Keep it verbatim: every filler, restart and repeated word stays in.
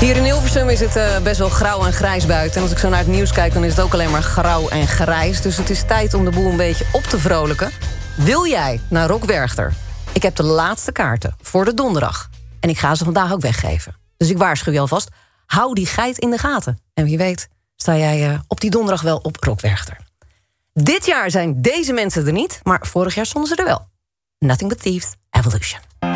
Hier in Hilversum is het uh, best wel grauw en grijs buiten. En als ik zo naar het nieuws kijk, dan is het ook alleen maar grauw en grijs. Dus het is tijd om de boel een beetje op te vrolijken. Wil jij naar Rock Werchter? Ik heb de laatste kaarten voor de donderdag. En ik ga ze vandaag ook weggeven. Dus ik waarschuw je alvast, hou die geit in de gaten. En wie weet, sta jij uh, op die donderdag wel op Rock Werchter. Dit jaar zijn deze mensen er niet, maar vorig jaar stonden ze er wel. Nothing But Thieves, Evolution.